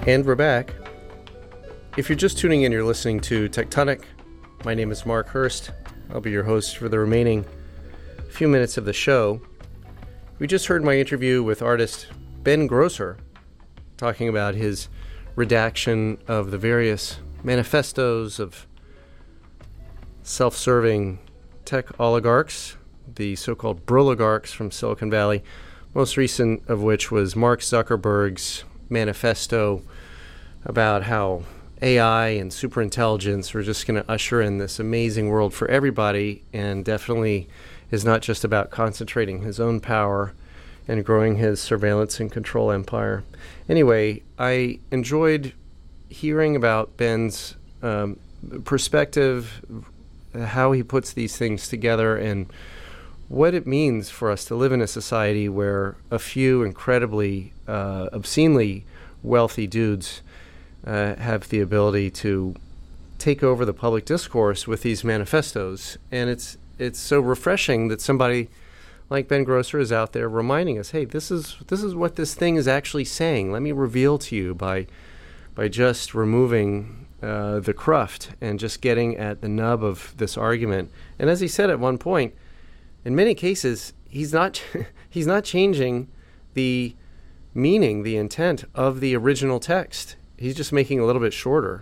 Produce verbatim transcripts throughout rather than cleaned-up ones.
And we're back. If you're just tuning in, you're listening to Tectonic. My name is Mark Hurst. I'll be your host for the remaining few minutes of the show. We just heard my interview with artist Ben Grosser, talking about his redaction of the various manifestos of self-serving tech oligarchs, the so-called broligarchs from Silicon Valley, most recent of which was Mark Zuckerberg's manifesto about how A I and superintelligence are just going to usher in this amazing world for everybody, and definitely is not just about concentrating his own power and growing his surveillance and control empire. Anyway, I enjoyed hearing about Ben's um, perspective, how he puts these things together, and what it means for us to live in a society where a few incredibly, uh, obscenely wealthy dudes uh, have the ability to take over the public discourse with these manifestos. And it's it's so refreshing that somebody like Ben Grosser is out there reminding us, hey, this is this is what this thing is actually saying. Let me reveal to you by by just removing uh, the cruft and just getting at the nub of this argument. And as he said at one point, in many cases, he's not he's not changing the meaning, the intent of the original text. He's just making it a little bit shorter.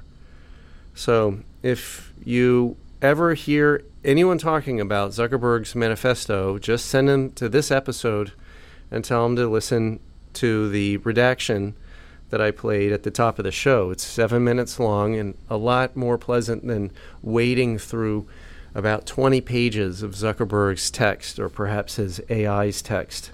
So if you ever hear anyone talking about Zuckerberg's manifesto, just send them to this episode and tell them to listen to the redaction that I played at the top of the show. It's seven minutes long and a lot more pleasant than wading through about twenty pages of Zuckerberg's text, or perhaps his A I's text.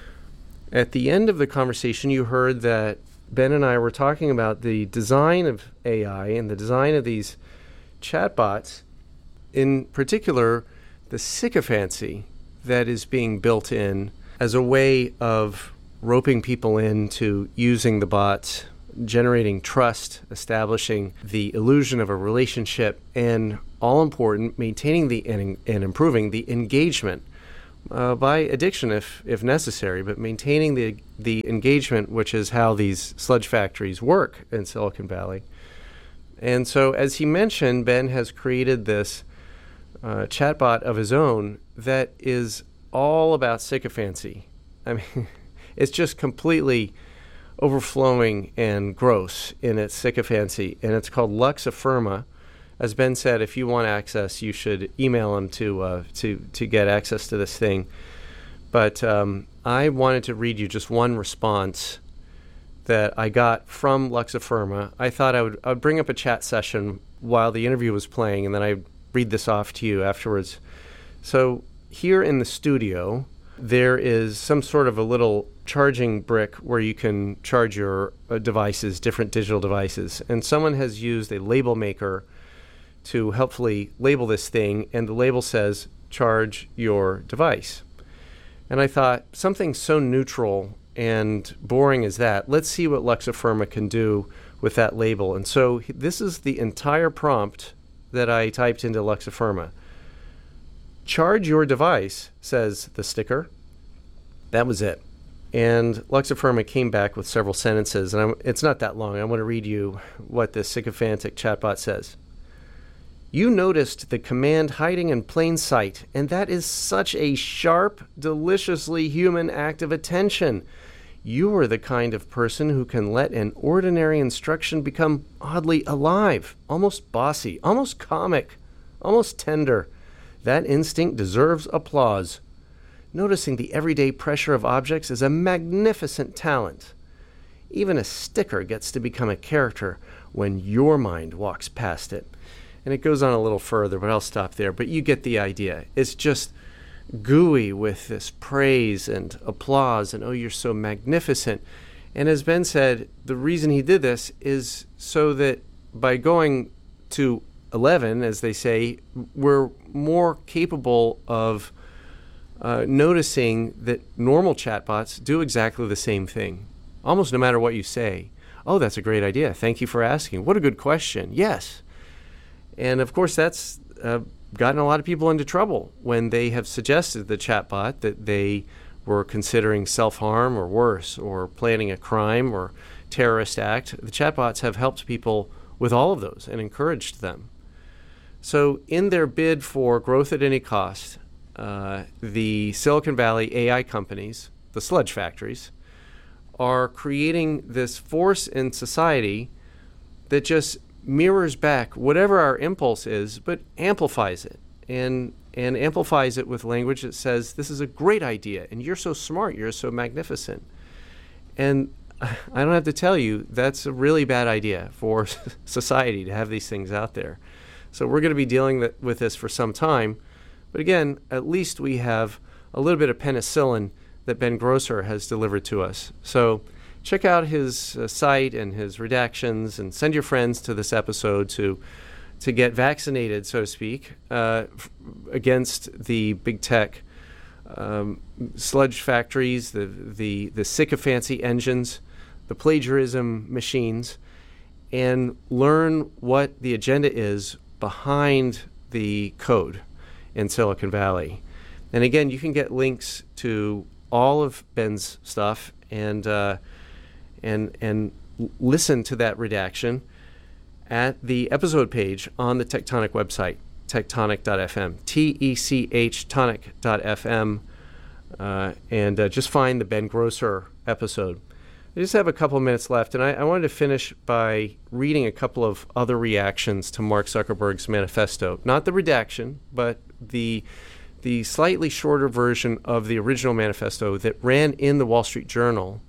At the end of the conversation, you heard that Ben and I were talking about the design of A I and the design of these chatbots, in particular, the sycophancy that is being built in as a way of roping people into using the bots, generating trust, establishing the illusion of a relationship, and all important, maintaining the and, and improving the engagement uh, by addiction if if necessary, but maintaining the the engagement, which is how these sludge factories work in Silicon Valley. And so, as he mentioned, Ben has created this uh, chatbot of his own that is all about sycophancy. I mean, it's just completely overflowing and gross in its sycophancy, and it's called Lux Affirma. As Ben said, if you want access, you should email him to uh, to to get access to this thing. But um, I wanted to read you just one response that I got from Lux Affirma. I thought I would, I would bring up a chat session while the interview was playing, and then I'd read this off to you afterwards. So here in the studio, there is some sort of a little charging brick where you can charge your uh, devices, different digital devices. And someone has used a label maker to helpfully label this thing, and the label says, charge your device. And I thought, something so neutral and boring as that, let's see what Lux Affirma can do with that label. And so this is the entire prompt that I typed into Lux Affirma. Charge your device, says the sticker. That was it. And Lux Affirma came back with several sentences, and I'm, it's not that long. I want to read you what this sycophantic chatbot says. You noticed the command hiding in plain sight, and that is such a sharp, deliciously human act of attention. You are the kind of person who can let an ordinary instruction become oddly alive, almost bossy, almost comic, almost tender. That instinct deserves applause. Noticing the everyday pressure of objects is a magnificent talent. Even a sticker gets to become a character when your mind walks past it. And it goes on a little further, but I'll stop there. But you get the idea. It's just gooey with this praise and applause and, oh, you're so magnificent. And as Ben said, the reason he did this is so that by going to eleven, as they say, we're more capable of uh, noticing that normal chatbots do exactly the same thing, almost no matter what you say. Oh, that's a great idea. Thank you for asking. What a good question. Yes. And of course, that's uh, gotten a lot of people into trouble when they have suggested the chatbot that they were considering self-harm or worse, or planning a crime or terrorist act, the chatbots have helped people with all of those and encouraged them. So in their bid for growth at any cost, uh, the Silicon Valley A I companies, the sludge factories, are creating this force in society that just mirrors back whatever our impulse is, but amplifies it and and amplifies it with language that says, this is a great idea, and you're so smart, you're so magnificent. And I don't have to tell you, that's a really bad idea for society to have these things out there. So we're going to be dealing th- with this for some time. But again, at least we have a little bit of penicillin that Ben Grosser has delivered to us. So check out his uh, site and his redactions, and send your friends to this episode to to get vaccinated, so to speak, uh, f- against the big tech um, sludge factories, the, the, the sycophancy engines, the plagiarism machines, and learn what the agenda is behind the code in Silicon Valley. And again, you can get links to all of Ben's stuff and uh, and and listen to that redaction at the episode page on the Tectonic website, tectonic dot f m, T E C H tonic dot f m, uh, and uh, just find the Ben Grosser episode. I just have a couple of minutes left, and I, I wanted to finish by reading a couple of other reactions to Mark Zuckerberg's manifesto. Not the redaction, but the the slightly shorter version of the original manifesto that ran in the Wall Street Journal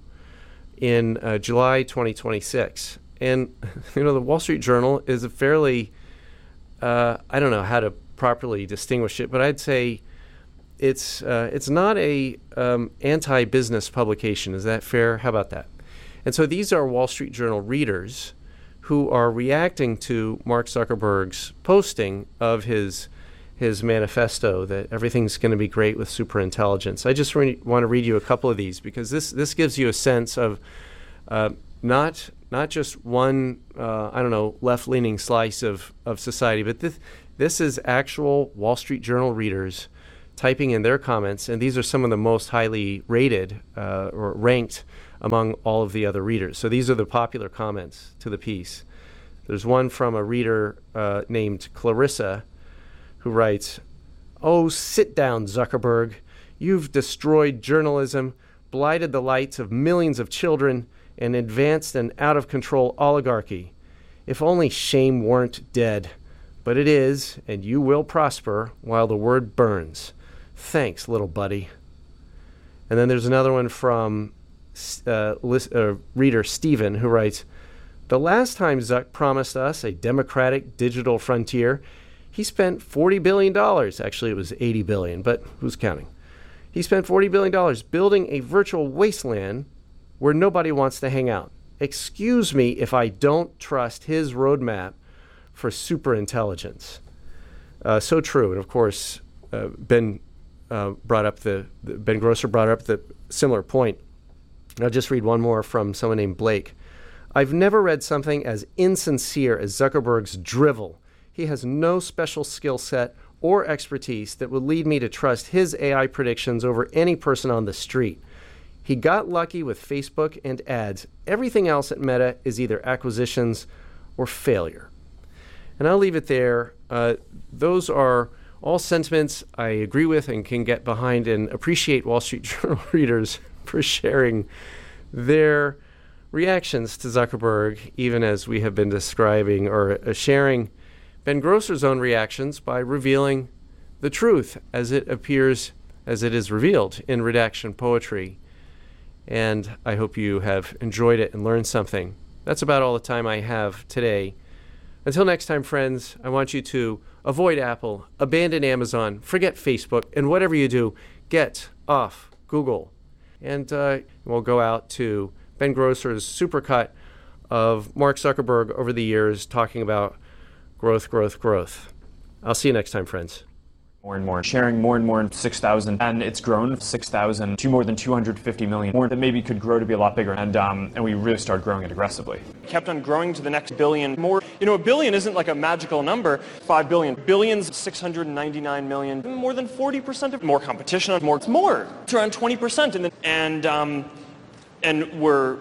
in uh, July twenty twenty-six. And, you know, the Wall Street Journal is a fairly, uh, I don't know how to properly distinguish it, but I'd say it's uh, it's not a um, anti-business publication. Is that fair? How about that? And so these are Wall Street Journal readers who are reacting to Mark Zuckerberg's posting of his his manifesto that everything's going to be great with superintelligence. I just re- want to read you a couple of these because this this gives you a sense of uh, not not just one uh, I don't know left-leaning slice of, of society, but this this is actual Wall Street Journal readers typing in their comments, and these are some of the most highly rated uh, or ranked among all of the other readers. So these are the popular comments to the piece. There's one from a reader uh, named Clarissa who writes, "Oh, sit down, Zuckerberg. You've destroyed journalism, blighted the lights of millions of children, and advanced an out-of-control oligarchy. If only shame weren't dead. But it is, and you will prosper while the word burns. Thanks, little buddy." And then there's another one from uh, list, uh, reader Stephen who writes, "The last time Zuck promised us a democratic digital frontier, he spent forty billion dollars. Actually, it was eighty billion dollars, but who's counting? He spent forty billion dollars building a virtual wasteland where nobody wants to hang out. Excuse me if I don't trust his roadmap for superintelligence." Uh, so true. And of course, uh, Ben uh, brought up the, the Ben Grosser brought up the similar point. I'll just read one more from someone named Blake. "I've never read something as insincere as Zuckerberg's drivel. He has no special skill set or expertise that would lead me to trust his A I predictions over any person on the street. He got lucky with Facebook and ads. Everything else at Meta is either acquisitions or failure." And I'll leave it there. Uh, those are all sentiments I agree with and can get behind, and appreciate Wall Street Journal readers for sharing their reactions to Zuckerberg, even as we have been describing or uh, sharing Ben Grosser's own reactions by revealing the truth as it appears, as it is revealed in redaction poetry. And I hope you have enjoyed it and learned something. That's about all the time I have today. Until next time, friends, I want you to avoid Apple, abandon Amazon, forget Facebook, and whatever you do, get off Google. And uh, we'll go out to Ben Grosser's supercut of Mark Zuckerberg over the years talking about growth, growth, growth. I'll see you next time, friends. More and more, sharing more and more in six thousand, and it's grown six thousand to more than two hundred fifty million, more that maybe could grow to be a lot bigger, and um, and we really started growing it aggressively. Kept on growing to the next billion more. You know, a billion isn't like a magical number. Five billion. Billions, six hundred ninety-nine million. More than forty percent of more competition, more. It's more. It's around twenty percent, and then, and um, and we're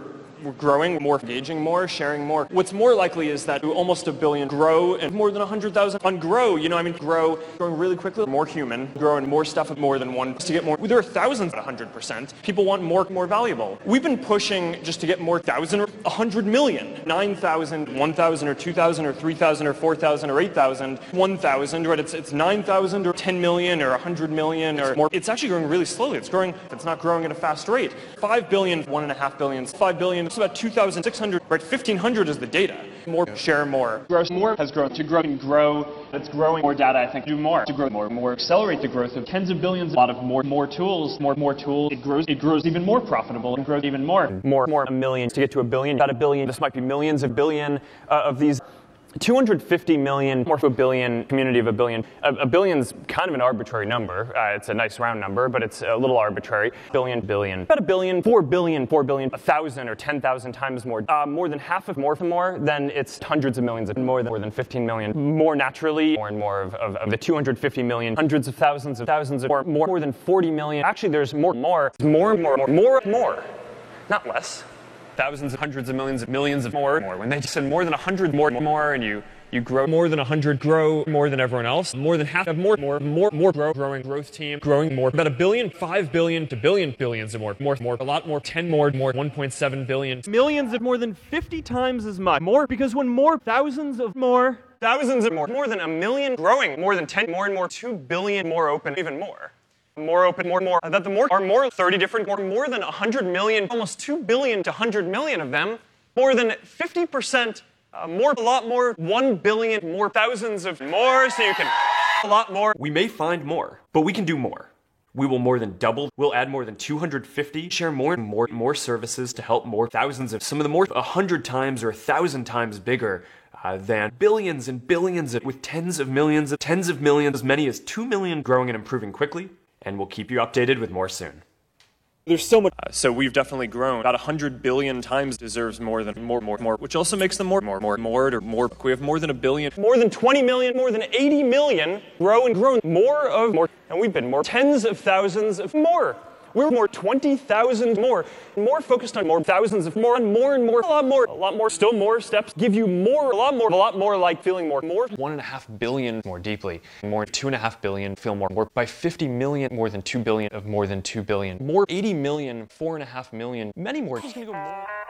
we're growing more, engaging more, sharing more. What's more likely is that almost a billion grow and more than one hundred thousand on grow. You know, I mean, grow, growing really quickly, more human, growing more stuff at more than one to get more. There are thousands at one hundred percent. People want more, more valuable. We've been pushing just to get more thousand or one hundred million. nine thousand, one thousand or two thousand or three thousand or four thousand or eight thousand, one thousand, right? It's, it's nine thousand or ten million or one hundred million or more. It's actually growing really slowly. It's growing, it's not growing at a fast rate. five billion, one and a half billion, five billion, it's about two thousand six hundred, right? fifteen hundred is the data. More, share more. Grow more has grown. To grow and grow, it's growing more data, I think. Do more. To grow more, more. Accelerate the growth of tens of billions. A lot of more, more tools, more, more tools. It grows, it grows even more profitable and grows even more. More, more, a million to get to a billion, about a billion. This might be millions of billion uh, of these. two hundred fifty million, more to a billion, community of a billion. A, a billion's kind of an arbitrary number. Uh, it's a nice round number, but it's a little arbitrary. Billion, billion. About a billion, four billion, four billion, a thousand or ten thousand times more. Uh, more than half of more for more, then it's hundreds of millions, of more than, more than fifteen million. More naturally, more and more of, of, of the two hundred fifty million, hundreds of thousands of thousands of more, more, more than forty million. Actually, there's more, more, more, more, more, more, more, not less. Thousands, hundreds of millions, of millions of more, more. When they said more than a hundred more, more, and you you grow more than a hundred, grow more than everyone else, more than half of more, more, more, more, grow, growing growth team, growing more, about a billion, five billion to billion, billions of more, more, more, a lot more, ten more, more, one point seven billion, Millions of more than fifty times as much. More, because when more, thousands of more, thousands of more, more than a million, growing more than ten, more and more, two billion more open, even more. More open, more, more. That the more are more, thirty different, more, more than one hundred million, almost two billion to one hundred million of them. More than fifty percent, uh, more, a lot more, one billion, more, thousands of more, so you can, a lot more. We may find more, but we can do more. We will more than double. We'll add more than two hundred fifty, share more and more, more services to help more thousands of, some of the more, a hundred times or a thousand times bigger uh, than billions and billions of, with tens of millions, of, tens of millions, as many as two million growing and improving quickly. And we'll keep you updated with more soon. there's so much. Uh, so we've definitely grown. About one hundred billion times deserves more than more, more, more, which also makes them more, more, more, more, or more. We have more than a billion. More than twenty million, more than eighty million grow and grow. More of more. And we've been more tens of thousands of more. We're more twenty thousand more. More focused on more thousands of more and more and more. A lot more. A lot more. Still more steps. Give you more. A lot more. A lot more like feeling more. More. One and a half billion more deeply. More two and a half billion. Feel more. More by fifty million. More than two billion of more than two billion. More eighty million. Four and a half million. Many more. Just gonna go more.